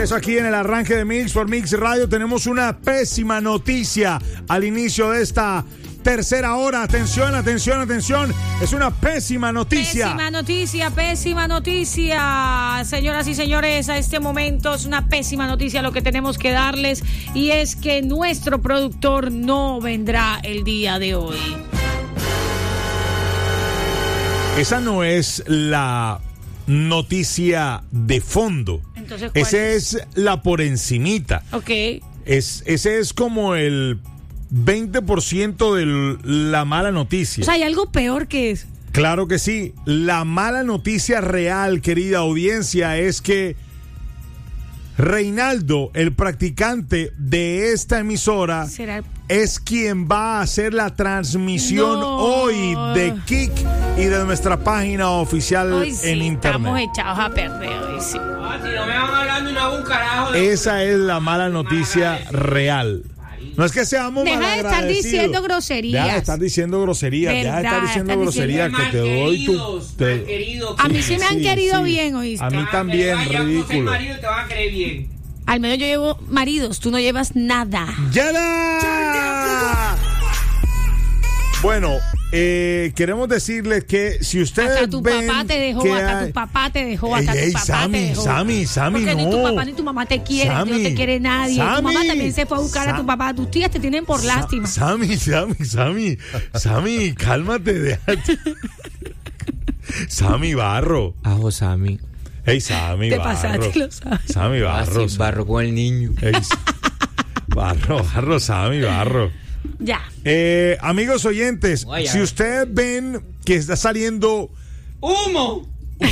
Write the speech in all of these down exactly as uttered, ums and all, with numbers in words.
regreso aquí en el arranque de Mix por Mix Radio. Tenemos una pésima noticia al inicio de esta tercera hora. Atención, atención, atención. Es una pésima noticia. Pésima noticia, pésima noticia. Señoras y señores, a este momento es una pésima noticia lo que tenemos que darles. Y es que nuestro productor no vendrá el día de hoy. Esa no es la noticia de fondo. Entonces, ¿cuál Esa es? es la por encimita. Ok. Es, ese es como el veinte por ciento de la mala noticia. O sea, hay algo peor que eso. Claro que sí. La mala noticia real, querida audiencia, es que Reinaldo, el practicante de esta emisora, ¿Será? es quien va a hacer la transmisión No. hoy de Kik y de nuestra página oficial Hoy sí, en estamos internet. echados a perder hoy sí. Ah, si no me van hablando y no hago un carajo. de- Esa es la mala noticia real. No es que seamos Deja de estar malagradecidos. diciendo groserías. Deja de estar diciendo groserías. Deja de estar Verdad, diciendo estás groserías diciendo- que te doy tu... Malqueridos, te- malqueridos. A mí sí me han Sí, querido sí. bien, ¿oíste? A mí Ah, también, pero vaya, no soy ridículo. marido y te van a creer bien. Al menos yo llevo maridos, tú no llevas nada. ¡Yala! Bueno, eh, queremos decirles que si ustedes Hasta tu ven papá te dejó, que hasta hay- tu papá te dejó, hasta Ey, ey, tu papá Sammy, te dejó. Sammy, Sammy, Porque ni tu no. papá ni tu mamá te quieren, Sammy, no te quiere nadie. Tu mamá Sammy, también se fue a buscar a tu Sa- papá, tus tías te tienen por Sa- lástima. Sammy, Sammy, Sammy, Sammy, cálmate, déjate. Sammy Barro. Ajo Sammy. Ey, Sammy Te Barro. pasaste, lo sabes. Sammy Barro. Así, barro con el niño. Ey, Barro, Barro, Sammy Barro. Ya. Eh, amigos oyentes, Vaya. si ustedes ven que está saliendo ¡Humo!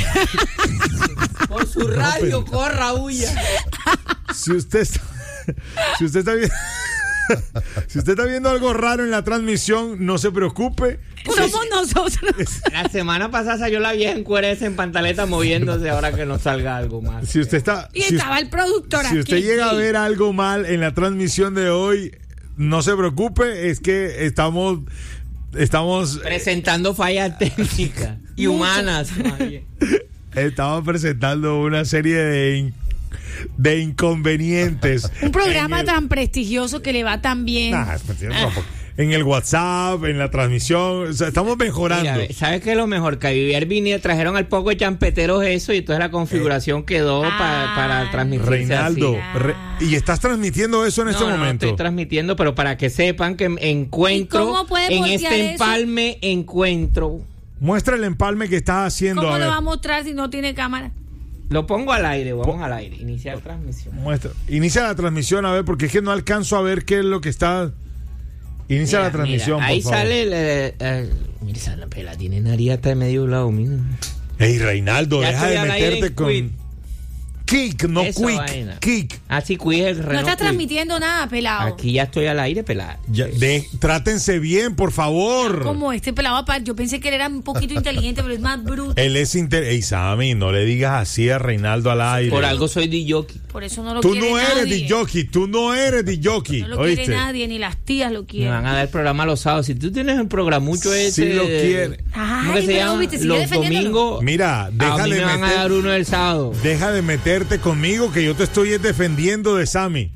Por su radio, corra, huya. si usted está, si usted está viendo si usted está viendo algo raro en la transmisión, no se preocupe. Somos nosotros. La semana pasada salió la vieja en cuereza en pantaleta moviéndose ahora que no salga algo más. Si usted está Y si, estaba el productor si aquí. usted llega a ver algo mal en la transmisión de hoy, no se preocupe, es que estamos estamos Presentando fallas técnicas y Mucho. humanas. más bien. estamos presentando una serie de in- de inconvenientes. Un programa en el- tan prestigioso que le va tan bien. Nah, pues, tiene un poco. En el WhatsApp, en la transmisión, o sea, estamos mejorando. Mira, ¿sabes qué es lo mejor? Que ayer vinieron, trajeron al poco de champeteros eso y entonces la configuración quedó pa- Ah, para transmitirse Reinaldo, así. re- y estás transmitiendo eso en este No, no, momento. estoy transmitiendo, pero para que sepan que encuentro ¿Y cómo puede en voltear este eso? empalme encuentro. Muestra el empalme que estás haciendo. ¿Cómo a lo ver. va a mostrar si no tiene cámara? Lo pongo al aire, vamos al aire, iniciar transmisión. Muestra. Inicia la transmisión, a ver, porque es que no alcanzo a ver qué es lo que está. Inicia Mira, la transmisión, mira, ahí por favor. sale el, eh, eh, mira, esa la pela tiene nariz hasta de medio lado, mira. Ey, Reinaldo, Ya deja estoy de al aire meterte en con. Quick. Kick, no Esa quick. vaina. Kick. Así cuida el No reloj. está transmitiendo nada, pelado. Aquí ya estoy al aire, pelada. Ya, de- trátense bien, por favor. Como este pelado, aparte, yo pensé que él era un poquito inteligente, pero es más bruto. Él es inter. Ey, Sammy, no le digas así a Reinaldo al aire. Por algo soy D J. Por eso no lo Tú quiere no eres nadie. de jockey, tú no eres de jockey. No lo ¿Oíste? quiere nadie, ni las tías lo Me quieren. van a dar el programa los sábados. Si tú tienes el programucho ese. Sí lo de- quiere. ¿Cómo que Ay, se pero, llama? viste, sigue Los defendiéndolo. domingos. Mira, A mí deja de me van a meter- dar uno el sábado. Deja de meterte conmigo que yo te estoy defendiendo de Sammy.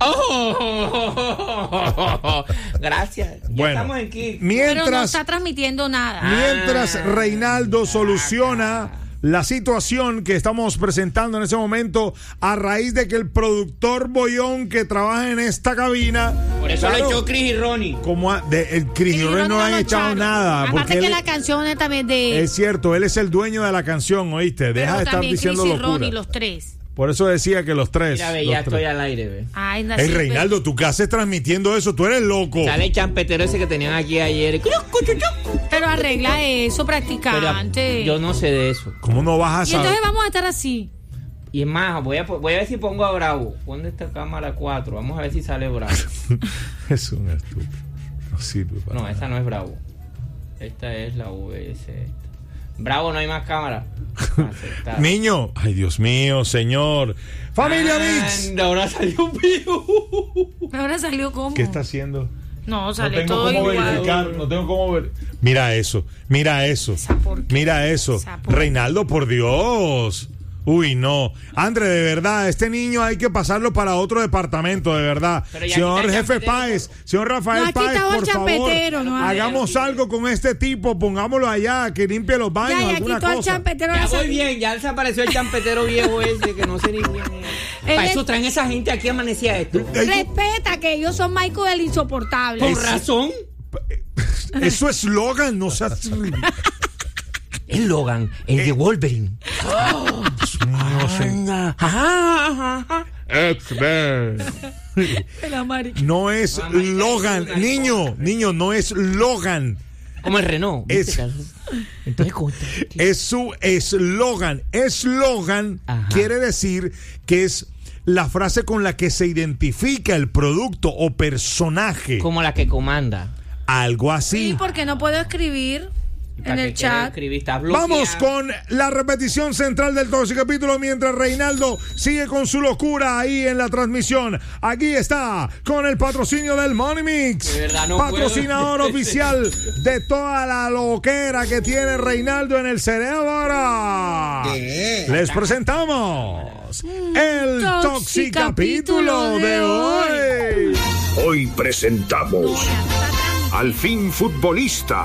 Oh, gracias. Ya Bueno, estamos aquí. Pero no mientras, está transmitiendo nada. mientras Ah. Reinaldo soluciona la situación que estamos presentando en ese momento a raíz de que el productor Boyón que trabaja en esta cabina, Por eso claro, lo echó Chris y Ronnie. como a- de, el Chris y Ronnie no le han lo echado echaron. nada, Aparte porque que él- la canción es también de... es cierto, él es el dueño de la canción, ¿oíste? Deja pero de estar también diciendo Chris y locura. Ronnie, los tres. Por eso decía que los tres. Mira, ve, los ya tres. estoy al aire, ve. Ay, Ey, sí, Reinaldo, ¿tú qué haces transmitiendo eso? Tú eres loco. Sale el champetero ese que tenían aquí ayer. Pero, pero arregla eso, Pero practicante. yo no sé de eso. ¿Cómo no vas a Y saber? entonces vamos a estar así. Y es más, voy a, voy a ver si pongo a Bravo. Pon esta cámara cuatro. Vamos a ver si sale Bravo. Es un estúpido. No sirve para No, nada. esa no es Bravo. Esta es la V S. Esta. Bravo, no hay más cámara. Aceptado. Niño, ay Dios mío, señor. Familia Mix. Anda, ahora salió un video. Ahora salió como. ¿Qué está haciendo? No, No sale tengo todo cómo igual. verificar, no tengo cómo ver. Mira eso, mira eso, Esa porquería, mira eso. esa porquería. Reinaldo, por Dios. Uy, no. André, de verdad, este niño hay que pasarlo para otro departamento, de verdad. Señor jefe Páez, señor Rafael No, aquí Páez, estaba por el favor, champetero, no, hagamos algo con este tipo, pongámoslo allá, que limpie los baños, Ya, y aquí alguna todo el cosa. champetero Ya la voy sabe. bien, ya desapareció el champetero viejo ese, que no sé ni quién es. Él Para es- eso traen esa gente aquí, amanecía esto. Respeta que ellos son Michael el insoportable. Con razón. Eso es Logan, no seas... Es Logan, el de Wolverine. X-Men. La Mari. No es Logan, niño, niño, no es Logan. Como el Renault. Es- ¿viste? Entonces, ¿cómo está? Es su eslogan. Eslogan Ajá. quiere decir que es la frase con la que se identifica el producto o personaje. Como la que comanda. Algo así. Sí, porque no puedo escribir en ¿Para el qué quieres chat. escribir? Estás bloqueado. Vamos con la repetición central del tóxico capítulo mientras Reinaldo sigue con su locura ahí en la transmisión. Aquí está con el patrocinio del Money Mix. De verdad, no patrocinador puedo. oficial de toda la loquera que tiene Reinaldo en el cerebro. Les presentamos el tóxico capítulo de hoy. Hoy presentamos al fin futbolista.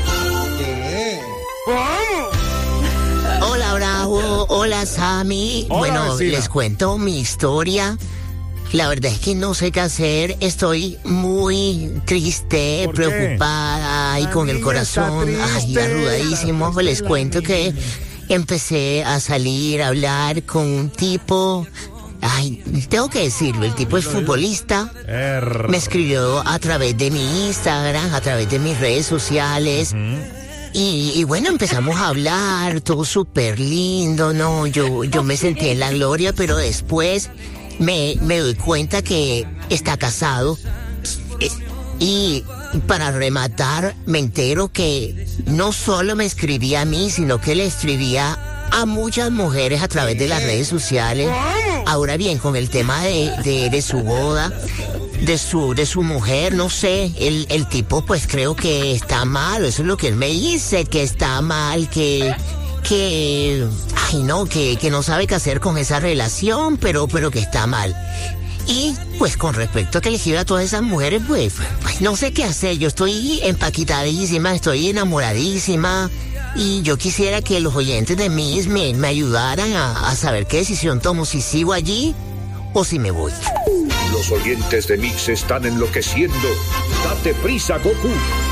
Hola Bravo, hola Sammy. Hola, bueno, vecina. les cuento mi historia. La verdad es que no sé qué hacer. Estoy muy triste, ¿Por qué? preocupada y La con el niña está corazón ay, triste. arrugadísimo. Pues les cuento que empecé a salir a hablar con un tipo. Ay, tengo que decirlo, el tipo es futbolista. Er. Me escribió a través de mi Instagram, a través de mis redes sociales. Y, y bueno, empezamos a hablar, todo súper lindo, ¿no? Yo, yo me sentí en la gloria, pero después me, me doy cuenta que está casado. Eh, Y para rematar, me entero que no solo me escribía a mí, sino que le escribía a muchas mujeres a través de las redes sociales. Ahora bien, con el tema de, de, de su boda, de su, de su mujer, no sé, el, el tipo pues creo que está mal, eso es lo que él me dice, que está mal, que, que, ay no, que, que no sabe qué hacer con esa relación, pero, pero que está mal. Y pues con respecto a que elegir a todas esas mujeres, pues, pues no sé qué hacer, yo estoy empaquitadísima, estoy enamoradísima. Y yo quisiera que los oyentes de Mix me, me ayudaran a, a saber qué decisión tomo, si sigo allí o si me voy. Los oyentes de Mix están enloqueciendo. Date prisa, Goku.